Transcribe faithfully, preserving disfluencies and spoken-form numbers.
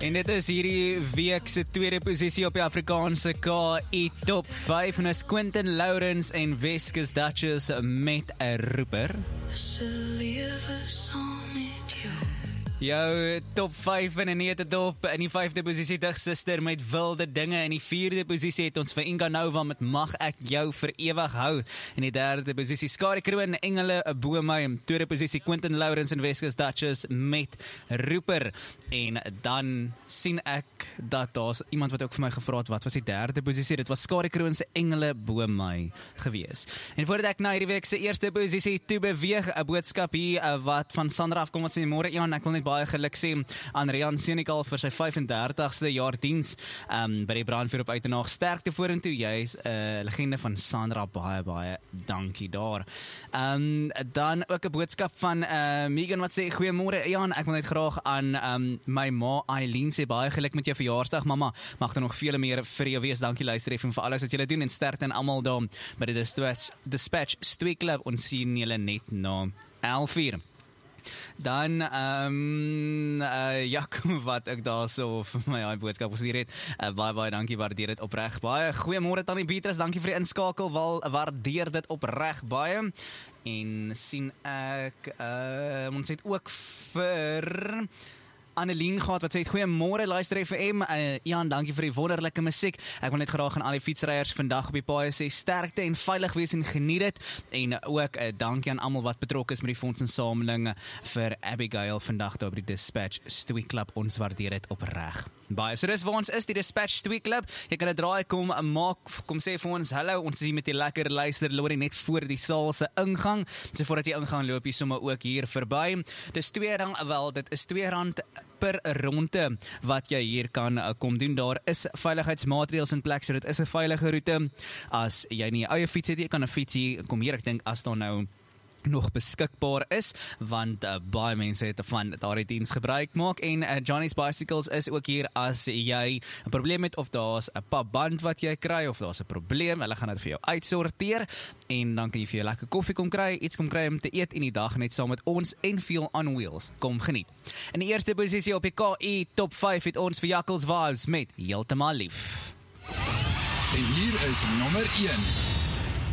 En dit is hierdie week se tweede posisie op die Afrikaanse K I Top vyf en is Quentin Lawrence en Weskus Duchess met 'n roeper. Jou top vyf in 'n nete dop in die vyfde posisie Dig Suster met Wilde Dinge. In die vierde posisie het ons vir Inga Nova met Mag Ek Jou Vir Ewig Hou. In die derde posisie Skare Kroon, Engele Bo My. In tweede posisie Quentin Lawrence en Weskus Duchess met Roeper. En dan sien ek dat daar's iemand wat ook vir my gevra het wat was die derde posisie. Dit was Skare Kroon se Engele Bo My gewees. En voordat ek na hierdie week se eerste posisie toe beweeg, 'n boodskap hier uh, wat van Sandra afkom wat sê môre Ian, ek wil net baie geluk sê aan Rian Senekal vir sy vyf en dertigste jaar diens um, by die brandweer op Uitenaag. Sterkte vorentoe, jy is 'n uh, legende van Sandra, baie baie dankie daar. Um, dan ook 'n boodskap van uh, Megan wat sê goeiemôre Ian, ek wil net graag aan um, my ma Eileen sê baie geluk met jou verjaarsdag mamma, mag daar nog vele meer vir jou wees. Dankie luister vir alles wat julle doen en sterkte aan almal daar by die Dispatch, Dispatch Street Club. Ons sien julle net na elf uur. Dan, um, uh, Jacob, wat ek daar so vir my die boodskap gestuur het, uh, baie, baie dankie, waardeer dit opreg baie. Goeiemôre Tannie Beatrice, dankie vir die inskakel, wel, waardeer dit opreg baie. En sien ek, uh, ons het ook vir Annelien gehad wat sê, goeiemôre luister F M, uh, Ian, dankie vir die wonderlike musiek. Ek wil net graag aan al die fietsryers vandag op die paaie sê, sterkte en veilig wees en geniet dit. En ook uh, dankie aan almal wat betrokke is met die fondsinsameling vir Abigail vandag daar op die Dispatch Street Club. Ons waardeer dit opreg baie. So dis waar ons is, die Dispatch Street Club. Jy kan 'n draai kom maak, kom sê vir ons hallo. Ons is hier met die lekker luister Lori net voor die saal se ingang. So voordat jy ingaan loop jy sommer ook hier verby. Dis twee rand, wel dit is twee rand per ronde wat jy hier kan uh, kom doen. Daar is veiligheidsmaatreëls in plek, so dit is 'n veilige roete. As jy nie 'n eie fiets het, jy kan 'n fiets hier kom hier. Ek dink as daar nou nog beskikbaar is, want uh, baie mense het van daardie diens gebruik maak. En uh, Johnny's Bicycles is ook hier as jy 'n probleem het of daar's 'n papband wat jy kry of daar's 'n probleem, hulle gaan dit vir jou uitsorteer en dan kan jy vir jou lekker koffie kom kry, iets kom kry om te eet in die dag net saam met ons en Feel on Wheels. Kom geniet. In die eerste posisie op die K I Top vyf het ons vir Jakkels Vibes met Heeltemal Lief. En hier is nommer een.